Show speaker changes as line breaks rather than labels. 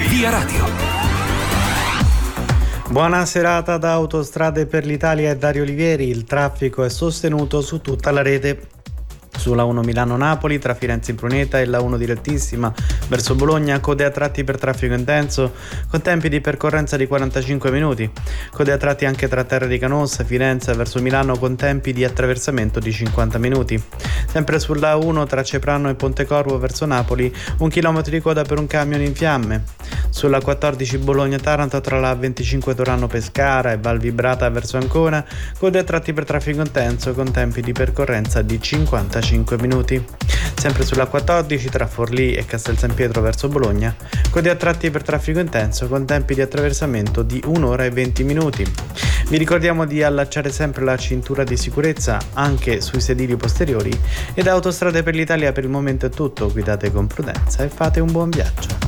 Via Radio.
Buona serata da Autostrade per l'Italia e Dario Olivieri. Il traffico è sostenuto su tutta la rete. Sulla 1 Milano-Napoli tra Firenze in Pruneta e la 1 direttissima verso Bologna, code a tratti per traffico intenso con tempi di percorrenza di 45 minuti. Code a tratti anche tra Terra di Canossa, Firenze verso Milano con tempi di attraversamento di 50 minuti. Sempre sulla 1 tra Ceprano e Pontecorvo verso Napoli, 1 chilometro di coda per un camion in fiamme. Sulla 14 Bologna-Taranto tra la 25 Torano-Pescara e Val Vibrata verso Ancona, code a tratti per traffico intenso con tempi di percorrenza di 55 minuti. Sempre sulla 14 tra Forlì e Castel San Pietro verso Bologna, code a tratti per traffico intenso con tempi di attraversamento di 1 ora e 20 minuti. Vi ricordiamo di allacciare sempre la cintura di sicurezza anche sui sedili posteriori. E da Autostrade per l'Italia per il momento è tutto. Guidate con prudenza e fate un buon viaggio.